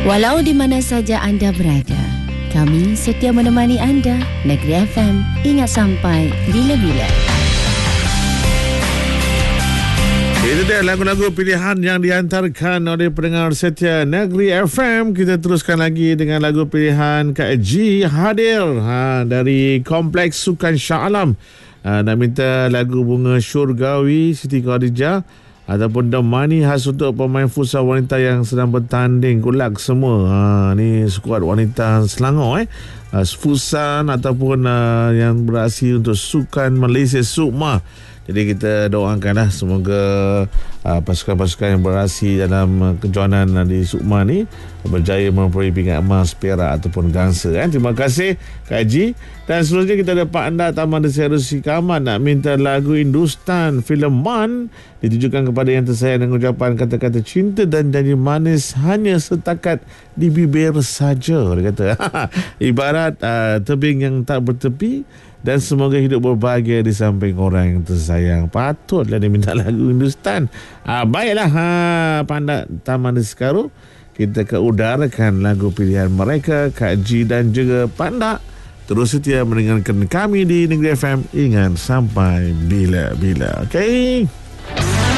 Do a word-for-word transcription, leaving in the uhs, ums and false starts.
Walau di mana saja anda berada, kami setia menemani anda. Negeri F M, ingat sampai bila-bila. Itu dia lagu-lagu pilihan yang dihantarkan oleh pendengar setia Negeri F M. Kita teruskan lagi dengan lagu pilihan Kak G hadir ha, dari Kompleks Sukan Shah Alam. Ha, nak minta lagu Bunga Syurgawi Siti Khadijah ataupun The Money khas untuk pemain futsal wanita yang sedang bertanding. Kulak semua. Ha, ni skuad wanita Selangor eh. Ha, futsal ataupun uh, yang beraksi untuk Sukan Malaysia Sukma. Jadi kita doakanlah semoga uh, pasukan-pasukan yang beraksi dalam uh, kejohanan uh, di Sukma ni berjaya memperoleh pingat emas, perak ataupun gangsa. Eh. Terima kasih Kak Haji. Dan seterusnya kita ada Pak Anda Taman Desa Rusikaman nak minta lagu Hindustan filem Man ditujukan kepada yang tersayang dengan ucapan kata-kata cinta dan janji manis hanya setakat di bibir saja. Dia kata ibarat uh, tebing yang tak bertepi. Dan semoga hidup berbahagia di samping orang yang tersayang. Patutlah dia minta lagu Hindustan. Ah, baiklah, ha, Pandak Taman Sekarang, kita keudarakan lagu pilihan mereka, Kak G dan juga Pandak. Terus setia mendengarkan kami di Negeri F M. Ingat sampai bila-bila. Okey?